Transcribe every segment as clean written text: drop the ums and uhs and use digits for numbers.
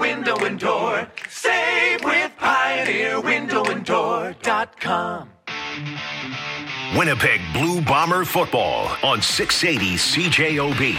Window and Door. Save with PioneerWindowandDoor.com. Winnipeg Blue Bomber football on 680 CJOB.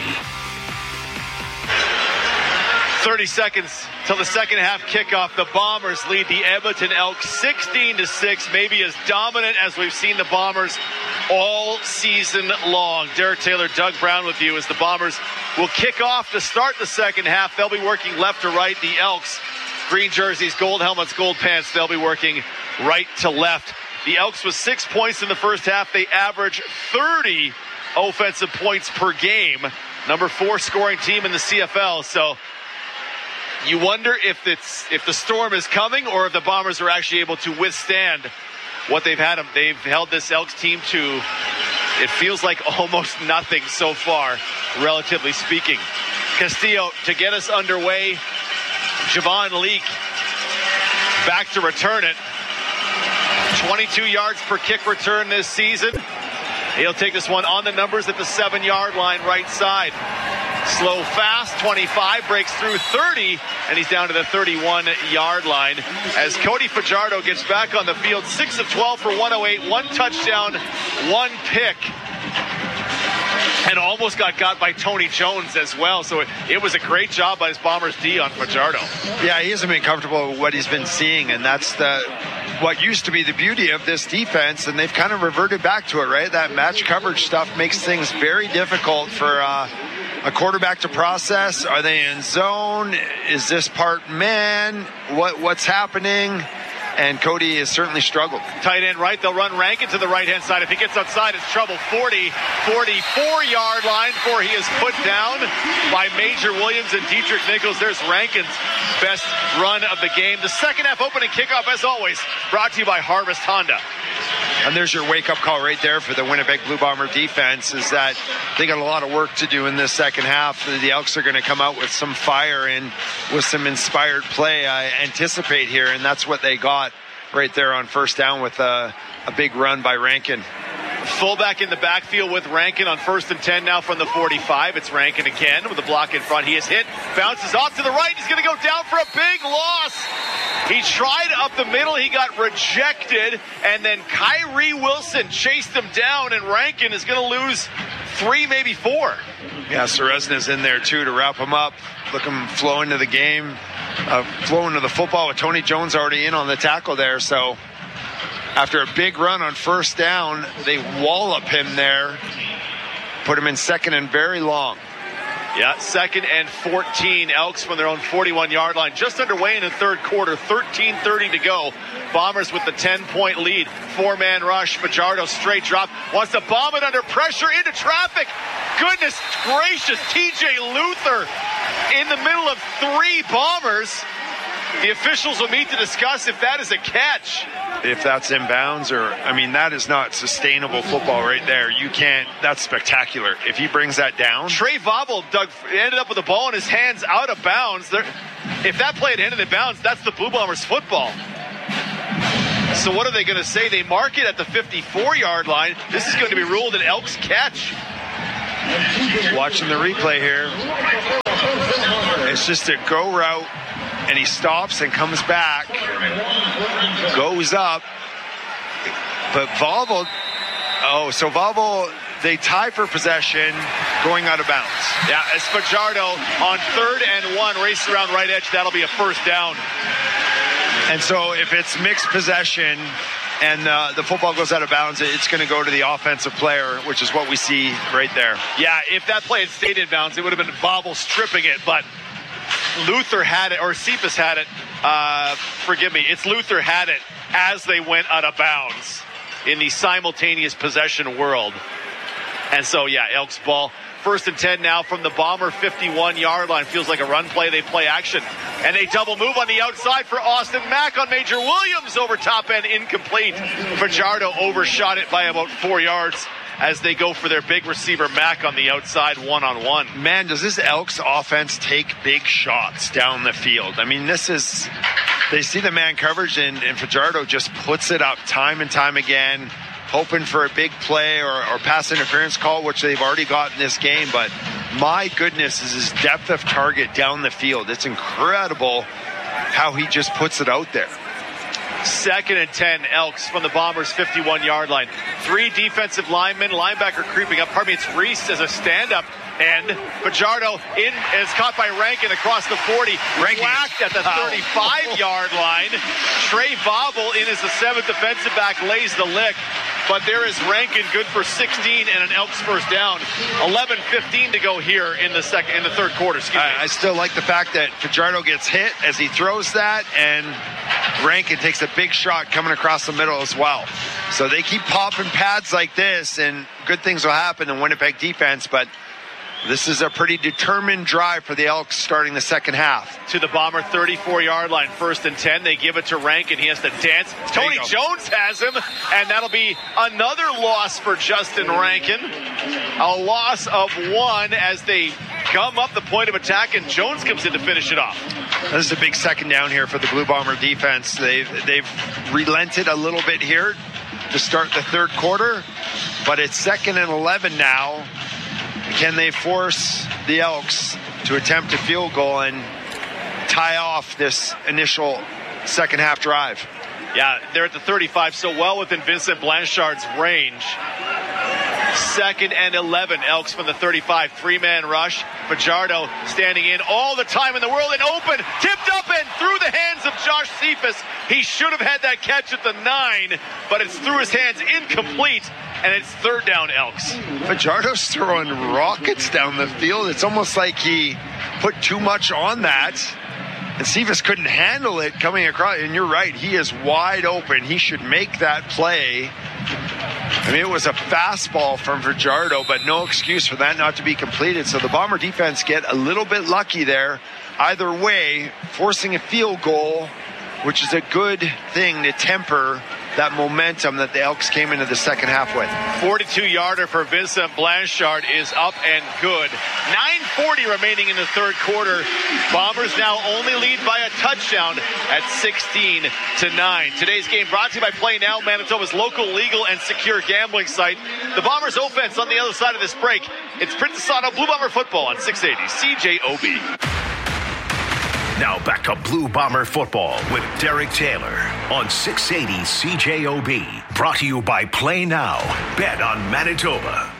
30 seconds till the second half kickoff. The Bombers lead the Edmonton Elks 16-6, maybe as dominant as we've seen the Bombers all season long. Derek Taylor, Doug Brown with you as the Bombers will kick off to start the second half. They'll be working left to right. The Elks, green jerseys, gold helmets, gold pants, they'll be working right to left. The Elks with 6 points in the first half. They average 30 offensive points per game. Number 4 scoring team in the CFL. So you wonder if the storm is coming or if the Bombers are actually able to withstand what they've had. They've held this Elks team to, it feels like almost nothing so far, relatively speaking. Castillo to get us underway. Javon Leake back to return it. 22 yards per kick return this season. He'll take this one on the numbers at the 7-yard line, right side. Slow, fast, 25, breaks through 30, and he's down to the 31-yard line. As Cody Fajardo gets back on the field, 6 of 12 for 108, 1 touchdown, 1 pick. And almost got by Tony Jones as well. So it was a great job by his Bombers D on Fajardo. Yeah, he hasn't been comfortable with what he's been seeing, and that's what used to be the beauty of this defense, and they've kind of reverted back to it, right? That match coverage stuff makes things very difficult for a quarterback to process. Are they in zone? Is this part man? What's happening? And Cody has certainly struggled. Tight end right. They'll run Rankin to the right-hand side. If he gets outside, it's trouble. 44-yard line before he is put down by Major Williams and Dietrich Nichols. There's Rankin's best run of the game. The second half opening kickoff, as always, brought to you by Harvest Honda. And there's your wake-up call right there for the Winnipeg Blue Bomber defense, is that they got a lot of work to do in this second half. The Elks are going to come out with some fire and with some inspired play, I anticipate here, and that's what they got right there on first down with a big run by Rankin. Fullback in the backfield with Rankin on 1st and 10 now from the 45. It's Rankin again with a block in front. He is hit, bounces off to the right. He's going to go down for a big loss. He tried up the middle. He got rejected, and then Kyrie Wilson chased him down, and Rankin is going to lose 3, maybe 4. Yeah, Serezna's in there too to wrap him up. Look him flow into the game, flow into the football with Tony Jones already in on the tackle there. So after a big run on first down, they wallop him there, put him in second and very long. Yeah, 2nd and 14. Elks from their own 41-yard line. Just underway in the third quarter. 13:30 to go. Bombers with the 10-point lead. 4-man rush. Fajardo straight drop. Wants to bomb it under pressure into traffic. Goodness gracious. TJ Luther in the middle of 3 Bombers. The officials will meet to discuss if that is a catch. If that's inbounds, that is not sustainable football right there. You can't, that's spectacular. If he brings that down. Trey Vobble, Doug, ended up with the ball in his hands out of bounds. If that play had ended in bounds, that's the Blue Bombers football. So what are they going to say? They mark it at the 54-yard line. This is going to be ruled an Elks catch. Watching the replay here. It's just a go route. And he stops and comes back, goes up, but Vobble, they tie for possession going out of bounds. Yeah, as Fajardo on 3rd and 1, race around right edge, that'll be a first down. And so if it's mixed possession and the football goes out of bounds, it's going to go to the offensive player, which is what we see right there. Yeah, if that play had stayed in bounds, it would have been Vobble stripping it, but Luther had it, or Cephas had it. Forgive me. It's Luther had it as they went out of bounds in the simultaneous possession world. And so, yeah, Elks ball. 1st and 10 now from the Bomber 51-yard line. Feels like a run play. They play action. And they double move on the outside for Austin Mack on Major Williams. Over top end, incomplete. Fajardo overshot it by about 4 yards as they go for their big receiver Mack on the outside one-on-one. Man, does this Elks offense take big shots down the field? They see the man coverage and Fajardo just puts it up time and time again, hoping for a big play or pass interference call, which they've already got in this game. But my goodness, is his depth of target down the field. It's incredible how he just puts it out there. 2nd and 10, Elks from the Bombers' 51-yard line. 3 defensive linemen, linebacker creeping up. It's Reese as a stand-up end. Fajardo is caught by Rankin across the 40. Whacked at the 35-yard line. Trey Vobble in as the 7th defensive back lays the lick. But there is Rankin, good for 16 and an Elks first down. 11:15 to go here in the third quarter. I still like the fact that Fajardo gets hit as he throws that, and Rankin takes a big shot coming across the middle as well. So they keep popping pads like this, and good things will happen in Winnipeg defense, but this is a pretty determined drive for the Elks starting the second half. To the Bomber 34-yard line, 1st and 10. They give it to Rankin. He has to dance. Tony Jones has him, and that'll be another loss for Justin Rankin. A loss of 1 as they gum up the point of attack, and Jones comes in to finish it off. This is a big second down here for the Blue Bomber defense. They've relented a little bit here to start the third quarter, but it's 2nd and 11 now. Can they force the Elks to attempt a field goal and tie off this initial second half drive? Yeah, they're at the 35, so well within Vincent Blanchard's range. 2nd and 11, Elks from the 35. 3-man rush. Fajardo standing in all the time in the world and open. Tipped up and through the hands of Josh Cephas. He should have had that catch at the 9, but it's through his hands, incomplete. And it's 3rd down, Elks. Fajardo's throwing rockets down the field. It's almost like he put too much on that. And Cephas couldn't handle it coming across. And you're right, he is wide open. He should make that play. I mean, it was a fastball from Fajardo, but no excuse for that not to be completed. So the Bomber defense get a little bit lucky there. Either way, forcing a field goal, which is a good thing to temper that momentum that the Elks came into the second half with. 42-yarder for Vincent Blanchard is up and good. 9:40 remaining in the third quarter. Bombers now only lead by a touchdown at 16-9. Today's game brought to you by Play Now, Manitoba's local legal and secure gambling site. The Bombers offense on the other side of this break. It's Princess Auto Blue Bomber football on 680 CJOB. Now back to Blue Bomber football with Derek Taylor on 680 CJOB. Brought to you by Play Now. Bet on Manitoba.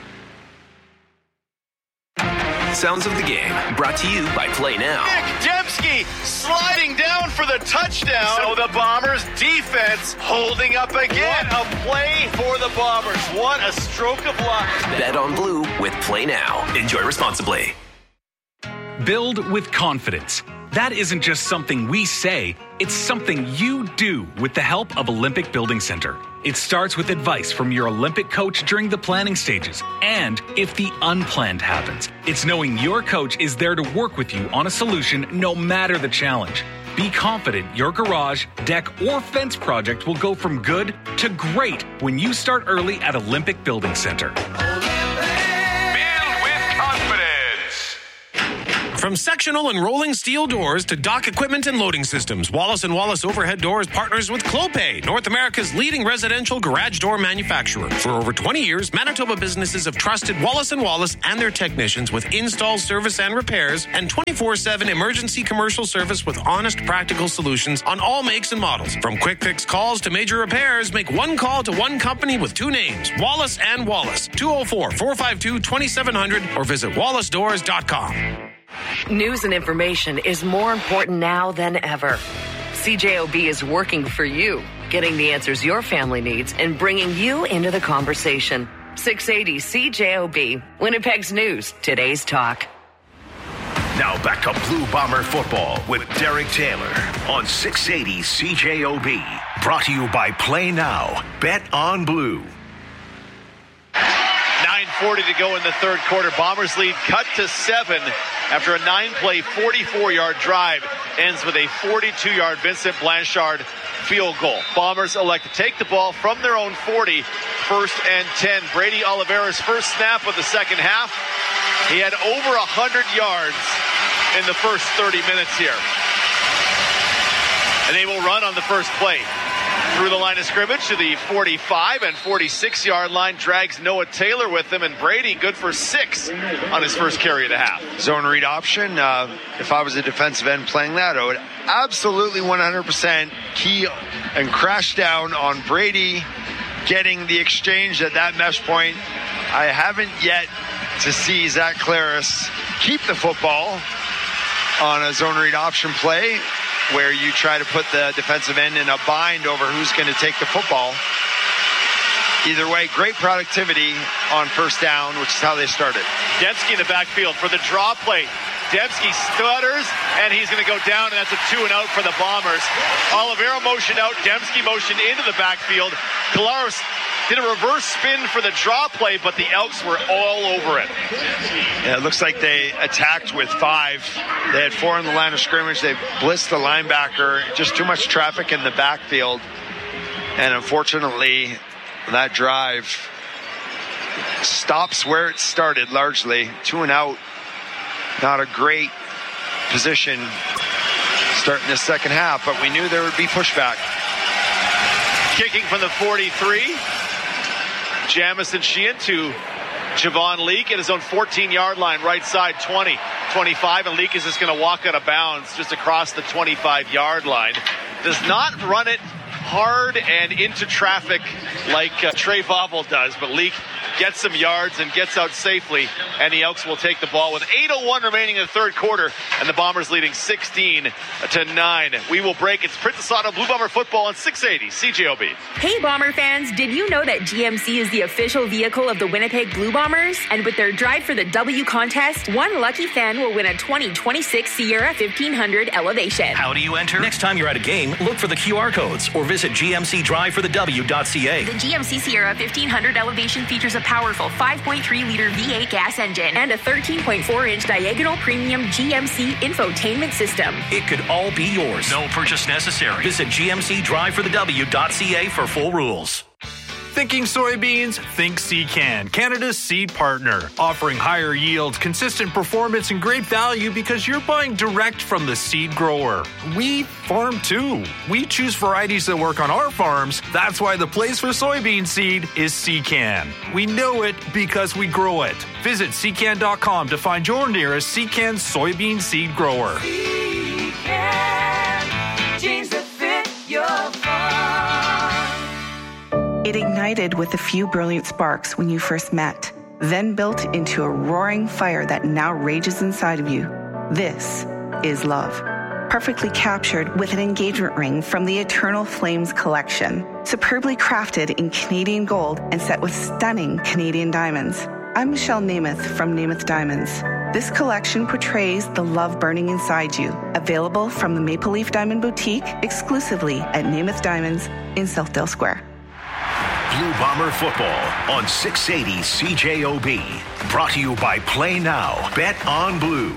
Sounds of the game brought to you by Play Now. Nick Dembski sliding down for the touchdown. So the Bombers defense holding up again. What a play for the Bombers. What a stroke of luck. Bet on Blue with Play Now. Enjoy responsibly. Build with confidence. That isn't just something we say, it's something you do with the help of Olympic Building Center. It starts with advice from your Olympic coach during the planning stages. And if the unplanned happens, it's knowing your coach is there to work with you on a solution no matter the challenge. Be confident your garage, deck, or fence project will go from good to great when you start early at Olympic Building Center. From sectional and rolling steel doors to dock equipment and loading systems, Wallace & Wallace Overhead Doors partners with Clopay, North America's leading residential garage door manufacturer. For over 20 years, Manitoba businesses have trusted Wallace & Wallace and their technicians with install, service, and repairs, and 24/7 emergency commercial service with honest, practical solutions on all makes and models. From quick fix calls to major repairs, make one call to one company with two names, Wallace & Wallace, 204-452-2700, or visit wallacedoors.com. News and information is more important now than ever. CJOB is working for you, getting the answers your family needs and bringing you into the conversation. 680 CJOB, Winnipeg's news, today's talk. Now back to Blue Bomber football with Derek Taylor on 680 CJOB. Brought to you by Play Now. Bet on Blue. 9:40 to go in the third quarter. Bombers lead cut to 7 after a 9-play, 44-yard drive. Ends with a 42-yard Vincent Blanchard field goal. Bombers elect to take the ball from their own 40, 1st and 10. Brady Oliveira's first snap of the second half. He had over 100 yards in the first 30 minutes here. And they will run on the first play. Through the line of scrimmage to the 45 and 46-yard line, drags Noah Taylor with him, and Brady good for 6 on his first carry of the half. Zone read option. If I was a defensive end playing that, I would absolutely 100% key and crash down on Brady getting the exchange at that mesh point. I haven't yet to see Zach Claris keep the football on a zone read option play where you try to put the defensive end in a bind over who's going to take the football. Either way, great productivity on first down, which is how they started. Dembski in the backfield for the draw play. Dembski stutters, and he's going to go down, and that's a 2-and-out for the Bombers. Oliveira motion out, Dembski motion into the backfield. Claris did a reverse spin for the draw play, but the Elks were all over it. Yeah, it looks like they attacked with 5. They had 4 in the line of scrimmage. They blitzed the linebacker. Just too much traffic in the backfield. And unfortunately, that drive stops where it started largely. 2-and-out. Not a great position starting the second half, but we knew there would be pushback. Kicking from the 43. Jamison Sheehan to Javon Leake at his own 14-yard line, right side, 20, 25, and Leake is just going to walk out of bounds just across the 25-yard line. Does not run it hard and into traffic like Trey Vauvel does, but Leake gets some yards and gets out safely, and the Elks will take the ball with 8:01 remaining in the third quarter, and the Bombers leading 16-9. We will break. It's Princess Auto Blue Bomber football on 680 CJOB. Hey, Bomber fans, did you know that GMC is the official vehicle of the Winnipeg Blue Bombers? And with their Drive for the W contest, one lucky fan will win a 2026 Sierra 1500 Elevation. How do you enter? Next time you're at a game, look for the QR codes or visit gmcdriveforthew.ca. The GMC Sierra 1500 Elevation features a powerful 5.3-liter V8 gas engine and a 13.4-inch diagonal premium GMC infotainment system. It could all be yours. No purchase necessary. Visit gmcdriveforthew.ca for full rules. Thinking soybeans? Think Secan, Canada's seed partner. Offering higher yields, consistent performance, and great value because you're buying direct from the seed grower. We farm too. We choose varieties that work on our farms. That's why the place for soybean seed is Secan. We know it because we grow it. Visit secan.com to find your nearest Secan soybean seed grower. Secan, genes that fit your farm. It ignited with a few brilliant sparks when you first met, then built into a roaring fire that now rages inside of you. This is love. Perfectly captured with an engagement ring from the Eternal Flames collection, superbly crafted in Canadian gold and set with stunning Canadian diamonds. I'm Michelle Namath from Namath Diamonds. This collection portrays the love burning inside you. Available from the Maple Leaf Diamond Boutique exclusively at Namath Diamonds in Southdale Square. Blue Bomber football on 680 CJOB. Brought to you by Play Now. Bet on Blue.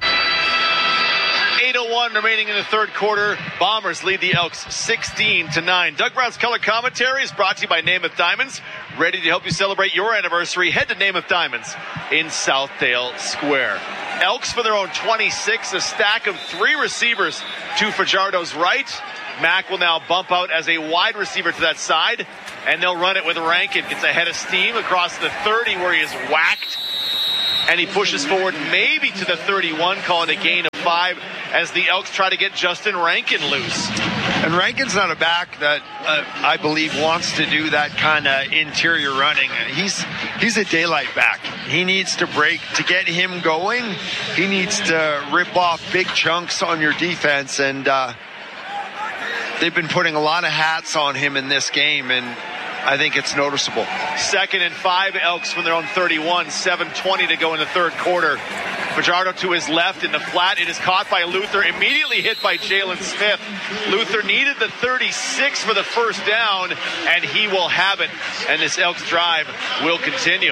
8:01 remaining in the third quarter. Bombers lead the Elks 16-9. Doug Brown's color commentary is brought to you by Namath Diamonds. Ready to help you celebrate your anniversary? Head to Namath Diamonds in Southdale Square. Elks for their own 26, a stack of 3 receivers to Fajardo's right. Mack will now bump out as a wide receiver to that side, and they'll run it with Rankin. Gets ahead of steam across the 30 where he is whacked, and he pushes forward maybe to the 31, calling a gain of 5 as the Elks try to get Justin Rankin loose. And Rankin's not a back that I believe wants to do that kind of interior running. He's a daylight back. He needs to break to get him going. He needs to rip off big chunks on your defense, and they've been putting a lot of hats on him in this game, and I think it's noticeable. 2nd and 5, Elks from their own 31, 7:20 to go in the third quarter. Fajardo to his left in the flat. It is caught by Luther, immediately hit by Jalen Smith. Luther needed the 36 for the first down, and he will have it. And this Elks drive will continue.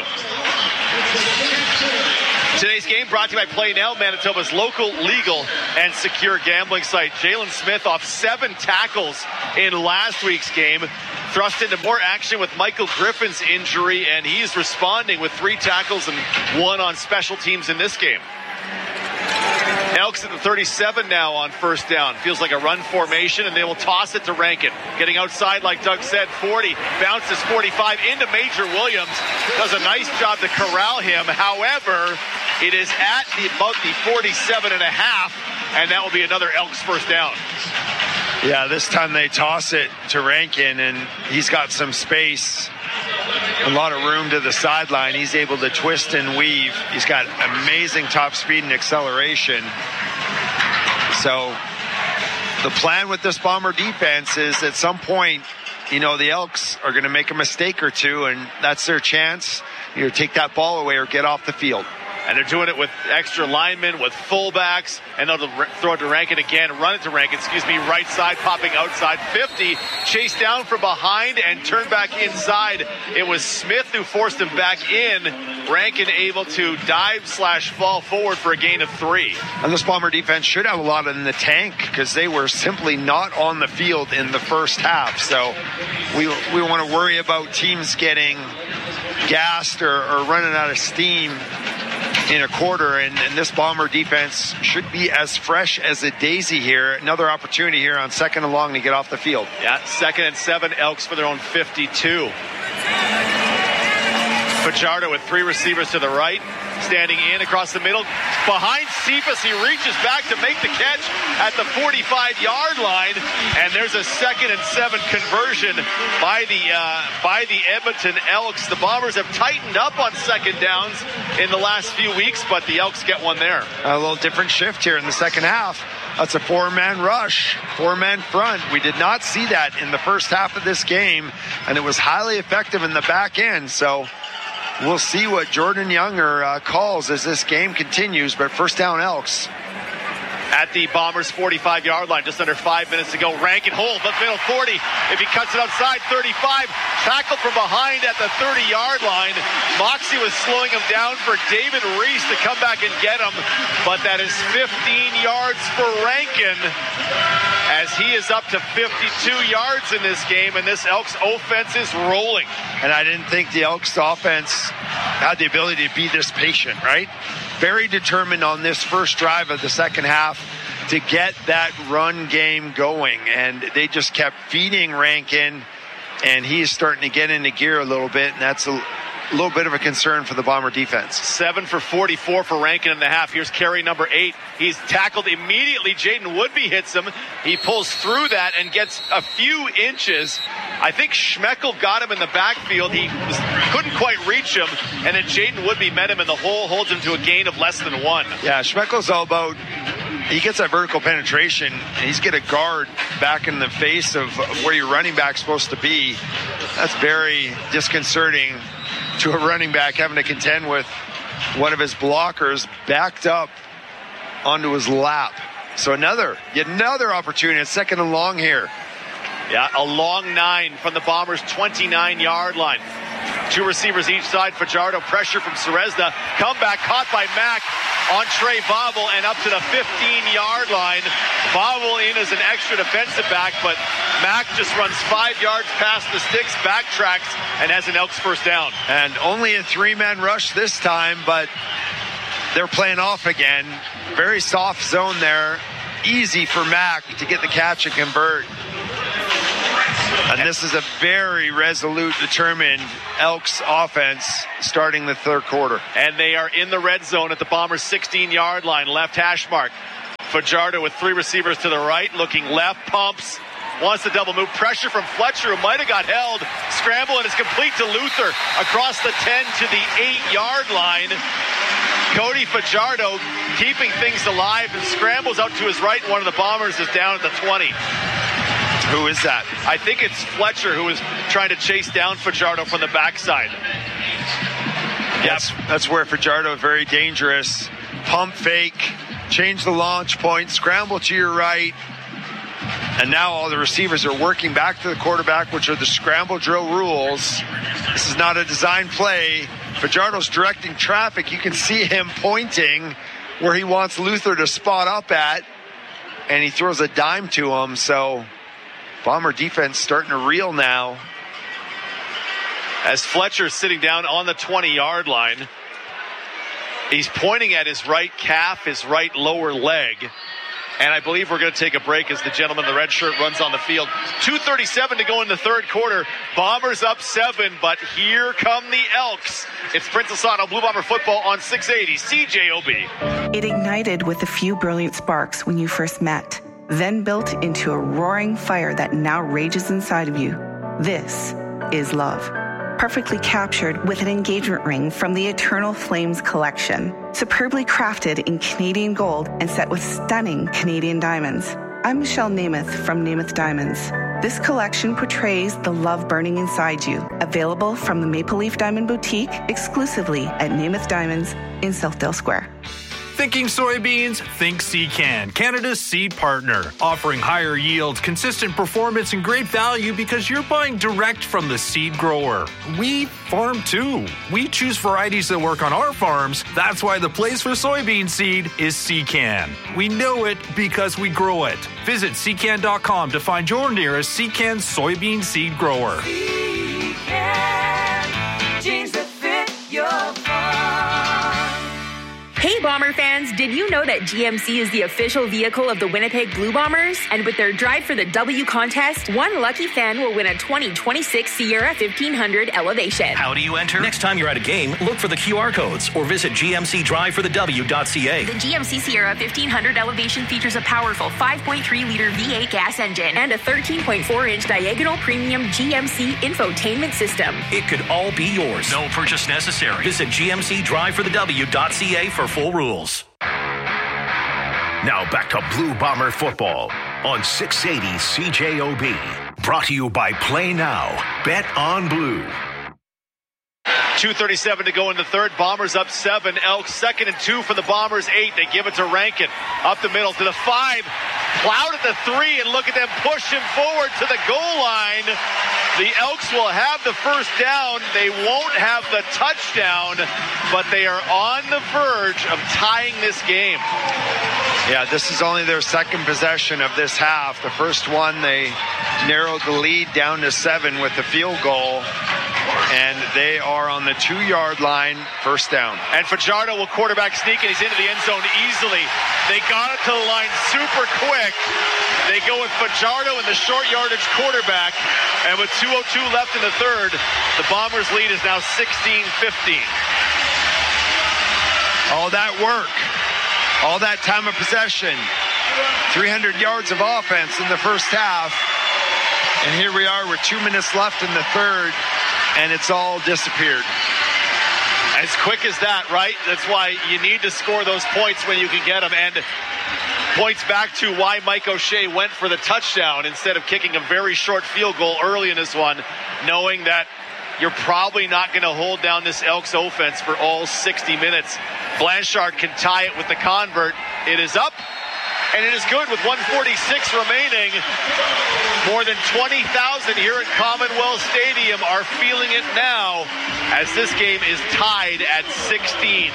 Today's game brought to you by Play Now, Manitoba's local, legal, and secure gambling site. Jalen Smith off 7 tackles in last week's game. Thrust into more action with Michael Griffin's injury, and he's responding with 3 tackles and 1 on special teams in this game. Now Elks at the 37 now on first down. Feels like a run formation, and they will toss it to Rankin. Getting outside, like Doug said, 40. Bounces 45 into Major Williams. Does a nice job to corral him. However, it is at about the 47 and a half, and that will be another Elks first down. Yeah, this time they toss it to Rankin, and he's got some space, a lot of room to the sideline. He's able to twist and weave. He's got amazing top speed and acceleration. So the plan with this Bomber defense is at some point, the Elks are going to make a mistake or two, and that's their chance. Either take that ball away or get off the field. And they're doing it with extra linemen, with fullbacks, and they'll throw it to Rankin again, run it to Rankin, right side, popping outside, 50, chased down from behind and turned back inside. It was Smith who forced him back in. Rankin able to dive/fall forward for a gain of 3. And this Bomber defense should have a lot in the tank because they were simply not on the field in the first half. So we want to worry about teams getting gassed or running out of steam in a quarter, and this Bomber defense should be as fresh as a daisy here. Another opportunity here on 2nd and long to get off the field. Yeah, 2nd and 7, Elks for their own 52. Fajardo with 3 receivers to the right, standing in across the middle. Behind Cephas, he reaches back to make the catch at the 45-yard line, and there's a 2nd and 7 conversion by the Edmonton Elks. The Bombers have tightened up on second downs in the last few weeks, but the Elks get one there. A little different shift here in the second half. That's a 4-man rush, 4-man front. We did not see that in the first half of this game, and it was highly effective in the back end. So we'll see what Jordan Younger calls as this game continues, but first down Elks. At the Bombers' 45-yard line, just under 5 minutes to go. Rankin hold, but middle 40. If he cuts it outside, 35. Tackled from behind at the 30-yard line. Moxie was slowing him down for David Reese to come back and get him, but that is 15 yards for Rankin, as he is up to 52 yards in this game, and this Elks offense is rolling. And I didn't think the Elks offense had the ability to be this patient, right? Very determined on this first drive of the second half to get that run game going, and they just kept feeding Rankin, and he is starting to get into gear a little bit, and that's a little bit of a concern for the Bomber defense. 7 for 44 for Rankin in the half. Here's carry number 8. He's tackled immediately. Jaden Woodby hits him. He pulls through that and gets a few inches. I think Schmeckel got him in the backfield. He couldn't quite reach him, and then Jaden Woodby met him in the hole, holds him to a gain of less than 1. Yeah, Schmeckel's all about, he gets that vertical penetration, and he's get a guard back in the face of where your running back's supposed to be. That's very disconcerting to a running back, having to contend with one of his blockers backed up onto his lap. So yet another opportunity, a 2nd and long here. Yeah, a long 9 from the Bombers' 29-yard line. 2 receivers each side. Fajardo, pressure from Cerezna. Comeback caught by Mack on Trey Vauvel and up to the 15-yard line. Vauvel in as an extra defensive back, but Mack just runs 5 yards past the sticks, backtracks, and has an Elks first down. And only a 3-man rush this time, but they're playing off again. Very soft zone there. Easy for Mack to get the catch and convert. And this is a very resolute, determined Elks offense starting the third quarter. And they are in the red zone at the Bombers' 16-yard line, left hash mark. Fajardo with 3 receivers to the right, looking left, pumps, wants to double move. Pressure from Fletcher, who might have got held. Scramble, and it's complete to Luther across the 10 to the 8-yard line. Cody Fajardo keeping things alive and scrambles out to his right. One of the Bombers is down at the 20. Who is that? I think it's Fletcher, who is trying to chase down Fajardo from the backside. That's where Fajardo is very dangerous. Pump fake, change the launch point, scramble to your right. And now all the receivers are working back to the quarterback, which are the scramble drill rules. This is not a design play. Fajardo's directing traffic. You can see him pointing where he wants Luther to spot up at, and he throws a dime to him. So Bomber defense starting to reel now. As Fletcher sitting down on the 20-yard line. He's pointing at his right calf, his right lower leg. And I believe we're going to take a break as the gentleman in the red shirt runs on the field. 2:37 to go in the third quarter. Bombers up 7, but here come the Elks. It's Princess Auto Blue Bomber football on 680 CJOB. It ignited with a few brilliant sparks when you first met, then built into a roaring fire that now rages inside of you. This is love. Perfectly captured with an engagement ring from the Eternal Flames collection. Superbly crafted in Canadian gold and set with stunning Canadian diamonds. I'm Michelle Namath from Namath Diamonds. This collection portrays the love burning inside you. Available from the Maple Leaf Diamond Boutique exclusively at Namath Diamonds in Southdale Square. Thinking soybeans? Think Secan, Canada's seed partner. Offering higher yields, consistent performance, and great value because you're buying direct from the seed grower. We farm too. We choose varieties that work on our farms. That's why the place for soybean seed is Secan. We know it because we grow it. Visit secan.com to find your nearest Secan soybean seed grower. Secan, jeans that fit your farm. Hey Bomber fans, did you know that GMC is the official vehicle of the Winnipeg Blue Bombers? And with their Drive for the W contest, one lucky fan will win a 2026 Sierra 1500 Elevation. How do you enter? Next time you're at a game, look for the QR codes or visit gmcdriveforthew.ca. The GMC Sierra 1500 Elevation features a powerful 5.3-liter V8 gas engine and a 13.4-inch diagonal premium GMC infotainment system. It could all be yours. No purchase necessary. Visit gmcdriveforthew.ca for full rules. Now back to Blue Bomber football on 680 CJOB. Brought to you by Play Now. Bet on Blue. 2:37 to go in the third. Bombers up 7. Elks 2nd and 2 for the Bombers. 8. They give it to Rankin. Up the middle to the 5. Plowed at the 3, and look at them push him forward to the goal line. The Elks will have the first down. They won't have the touchdown, but they are on the verge of tying this game. Yeah, this is only their second possession of this half. The first one, they narrowed the lead down to 7 with the field goal. And they are on the 2-yard line, first down. And Fajardo will quarterback sneak, and he's into the end zone easily. They got it to the line super quick. They go with Fajardo and the short yardage quarterback. And with 2:02 left in the third, the Bombers' lead is now 16-15. All that work, all that time of possession, 300 yards of offense in the first half. And here we are with 2 minutes left in the third. And it's all disappeared. As quick as that, right? That's why you need to score those points when you can get them. And points back to why Mike O'Shea went for the touchdown instead of kicking a very short field goal early in this one, knowing that you're probably not going to hold down this Elks offense for all 60 minutes. Blanchard can tie it with the convert. It is up. And it is good with 1:46 remaining. More than 20,000 here at Commonwealth Stadium are feeling it now as this game is tied at 16.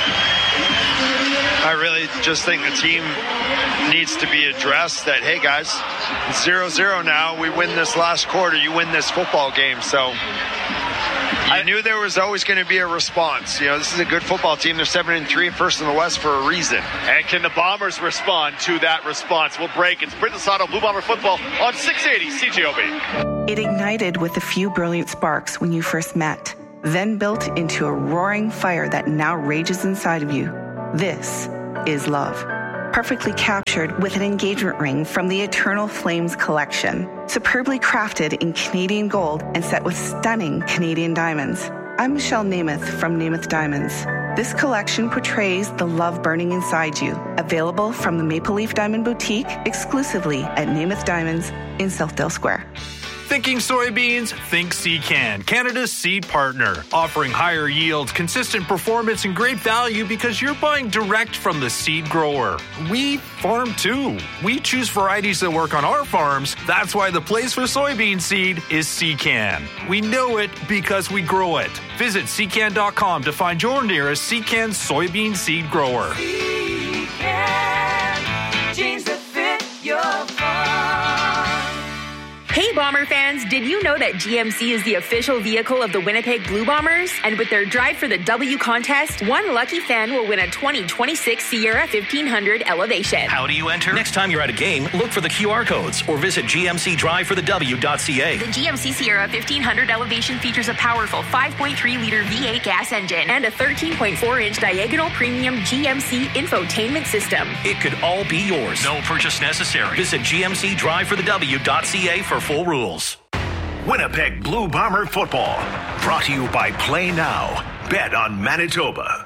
I really just think the team needs to be addressed that, hey guys, it's 0-0 now. We win this last quarter. You win this football game. So I knew there was always going to be a response. You know, this is a good football team. They're 7-3, first in the West for a reason. And can the Bombers respond to that response? We'll break. It's Princess Auto Blue Bomber football on 680 CJOB. It ignited with a few brilliant sparks when you first met, then built into a roaring fire that now rages inside of you. This is love. Perfectly captured with an engagement ring from the Eternal Flames collection. Superbly crafted in Canadian gold and set with stunning Canadian diamonds. I'm Michelle Namath from Namath Diamonds. This collection portrays the love burning inside you. Available from the Maple Leaf Diamond Boutique exclusively at Namath Diamonds in Southdale Square. Thinking soybeans? Think Secan, Canada's seed partner. Offering higher yields, consistent performance, and great value because you're buying direct from the seed grower. We farm too. We choose varieties that work on our farms. That's why the place for soybean seed is Secan. We know it because we grow it. Visit secan.com to find your nearest Secan soybean seed grower. Secan, jeans that fit your farm. Hey, Bomber fans, did you know that GMC is the official vehicle of the Winnipeg Blue Bombers? And with their Drive for the W contest, one lucky fan will win a 2026 Sierra 1500 Elevation. How do you enter? Next time you're at a game, look for the QR codes or visit gmcdriveforthew.ca. The GMC Sierra 1500 Elevation features a powerful 5.3-liter V8 gas engine and a 13.4-inch diagonal premium GMC infotainment system. It could all be yours. No purchase necessary. Visit gmcdriveforthew.ca for full rules. Winnipeg Blue Bomber football. Brought to you by Play Now. Bet on Manitoba.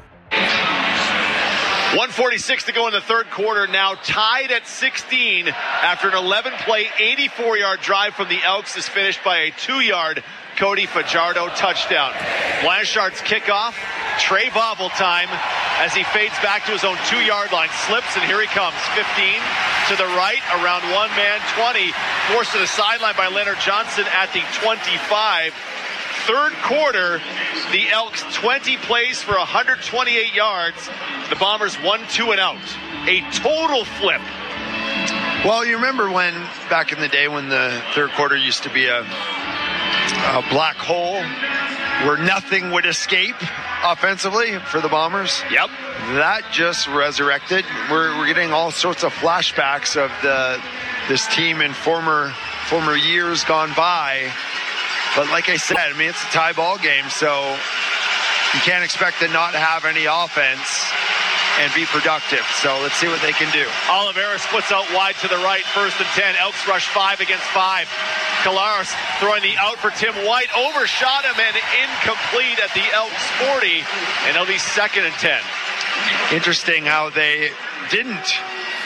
1:46 to go in the third quarter, now tied at 16 after an 11-play, 84-yard drive from the Elks is finished by a 2-yard Cody Fajardo touchdown. Blanchard's kickoff, Trey Bobble time as he fades back to his own 2-yard line, slips, and here he comes. 15 to the right, around one man, 20, forced to the sideline by Leonard Johnson at the 25. Third quarter, the Elks 20 plays for 128 yards. The Bombers 1-2 and out. A total flip. Well, you remember when, back in the day, when the third quarter used to be a black hole where nothing would escape offensively for the Bombers? Yep. That just resurrected. We're getting all sorts of flashbacks of this team in former years gone by. But like I said, I mean, it's a tie ball game, so you can't expect to not have any offense and be productive. So let's see what they can do. Oliveira splits out wide to the right, 1st and 10. Elks rush 5 against 5. Collaros throwing the out for Tim White, overshot him and incomplete at the Elks 40, and it'll be 2nd and 10. Interesting how they didn't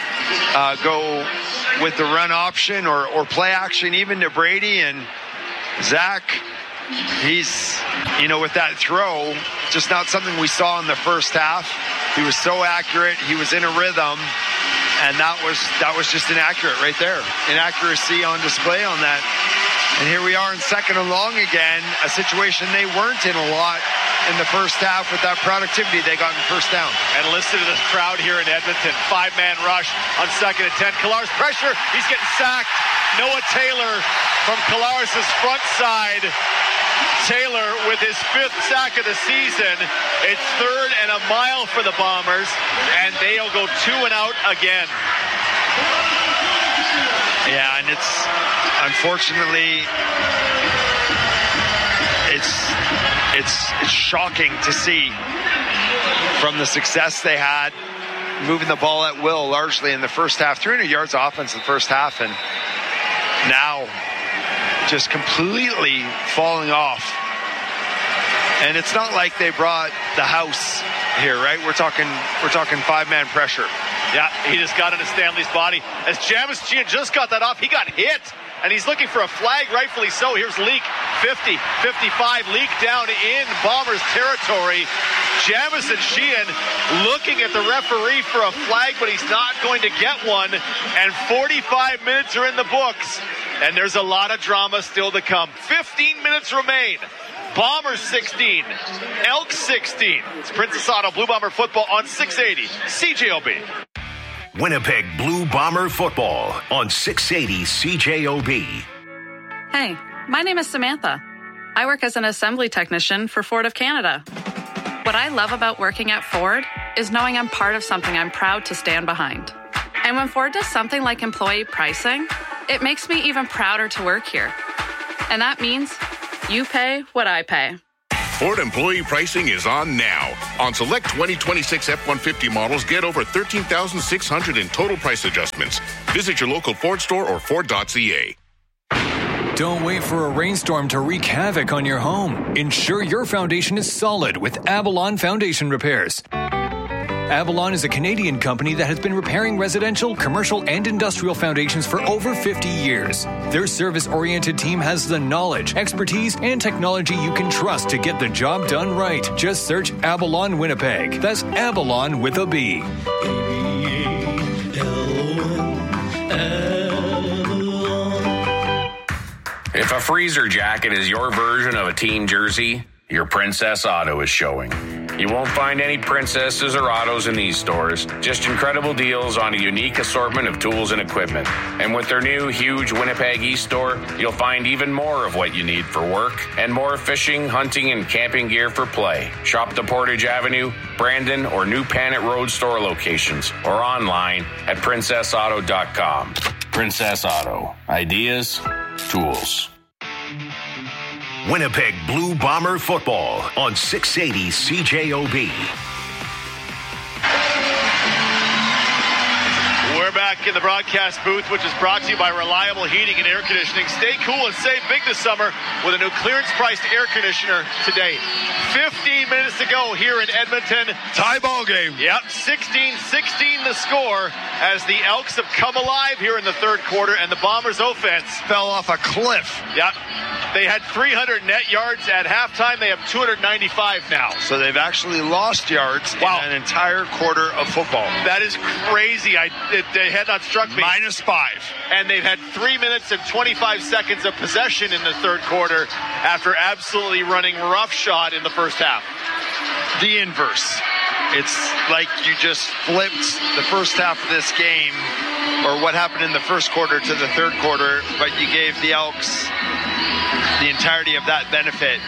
go with the run option or play action even to Brady, and Zach, he's, with that throw, just not something we saw in the first half. He was so accurate. He was in a rhythm, and that was just inaccurate right there. Inaccuracy on display on that. And here we are in 2nd and long again, a situation they weren't in a lot in the first half with that productivity they got in first down. And listen to this crowd here in Edmonton. 5-man rush on 2nd and 10. Collaros pressure. He's getting sacked. Noah Taylor from Collaros' front side. Taylor with his 5th sack of the season. It's 3rd and a mile for the Bombers, and they'll go 2 and out again. Yeah, and it's unfortunately it's shocking to see from the success they had moving the ball at will largely in the first half. 300 yards of offense in the first half, and now just completely falling off. And it's not like they brought the house here, right? We're talking 5-man pressure. Yeah, he just got into Stanley's body. As Jamis Gian just got that off, he got hit, and he's looking for a flag, rightfully so. Here's Leak, 50, 55, Leak down in Bombers territory. Jamison Sheehan looking at the referee for a flag, but he's not going to get one. And 45 minutes are in the books, and there's a lot of drama still to come. 15 minutes remain. Bombers 16, Elks 16. It's Princess Auto Blue Bomber football on 680 CJOB. Winnipeg Blue Bomber football on 680 CJOB. Hey, my name is Samantha. I work as an assembly technician for Ford of Canada. What I love about working at Ford is knowing I'm part of something I'm proud to stand behind. And when Ford does something like employee pricing, it makes me even prouder to work here. And that means you pay what I pay. Ford employee pricing is on now. On select 2026 F-150 models, get over $13,600 in total price adjustments. Visit your local Ford store or Ford.ca. Don't wait for a rainstorm to wreak havoc on your home. Ensure your foundation is solid with Avalon Foundation Repairs. Avalon is a Canadian company that has been repairing residential, commercial, and industrial foundations for over 50 years. Their service-oriented team has the knowledge, expertise, and technology you can trust to get the job done right. Just search Avalon Winnipeg. That's Avalon with a B. If a freezer jacket is your version of a team jersey, your Princess Auto is showing. You won't find any Princesses or Autos in these stores, just incredible deals on a unique assortment of tools and equipment. And with their new huge Winnipeg East store, you'll find even more of what you need for work and more fishing, hunting, and camping gear for play. Shop the Portage Avenue, Brandon, or New Panet Road store locations or online at princessauto.com. Princess Auto. Ideas, tools. Winnipeg Blue Bomber football on 680 CJOB. We're back in the broadcast booth, which is brought to you by Reliable Heating and Air Conditioning. Stay cool and save big this summer with a new clearance-priced air conditioner today. 15 minutes to go here in Edmonton. Tie ball game. Yep, 16-16 the score as the Elks have come alive here in the third quarter, and the Bombers' offense fell off a cliff. Yep. They had 300 net yards at halftime. They have 295 now. So they've actually lost yards in an entire quarter of football. That is crazy. They had not struck me. -5. And they've had 3 minutes and 25 seconds of possession in the third quarter after absolutely running roughshod in the first half. The inverse. It's like you just flipped the first half of this game, or what happened in the first quarter to the third quarter, but you gave the Elks the entirety of that benefit.